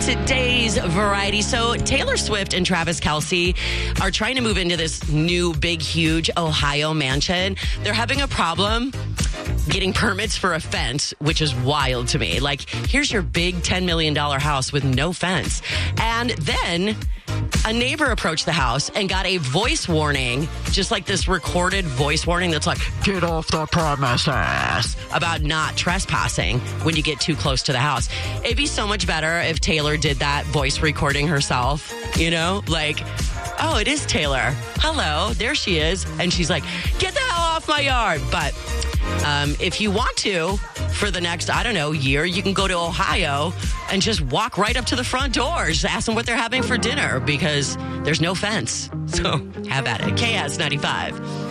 Today's variety. So Taylor Swift and Travis Kelce are trying to move into this new, big, huge Ohio mansion. They're having a problem getting permits for a fence, which is wild to me. Like, here's your big $10 million house with no fence. And then a neighbor approached the house and got a voice warning, just like this recorded voice warning that's like, get off the premises, about not trespassing when you get too close to the house. It'd be so much better if Taylor did that voice recording herself, you know? Like, oh, it is Taylor. Hello, there she is. And she's like, get the hell off my yard. But if you want to, for the next, I don't know, year, you can go to Ohio and just walk right up to the front doors, ask them what they're having for dinner because there's no fence. So have at it. KS 95.